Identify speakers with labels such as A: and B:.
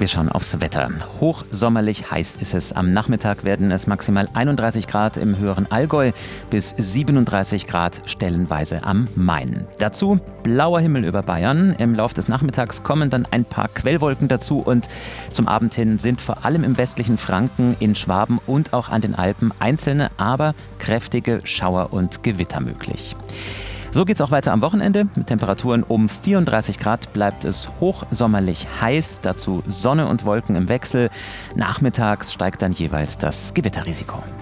A: Wir schauen aufs Wetter. Hochsommerlich heiß ist es. Am Nachmittag werden es maximal 31 Grad im höheren Allgäu bis 37 Grad stellenweise am Main. Dazu blauer Himmel über Bayern. Im Lauf des Nachmittags kommen dann ein paar Quellwolken dazu und zum Abend hin sind vor allem im westlichen Franken, in Schwaben und auch an den Alpen einzelne, aber kräftige Schauer und Gewitter möglich. So geht's auch weiter am Wochenende. Mit Temperaturen um 34 Grad bleibt es hochsommerlich heiß. Dazu Sonne und Wolken im Wechsel. Nachmittags steigt dann jeweils das Gewitterrisiko.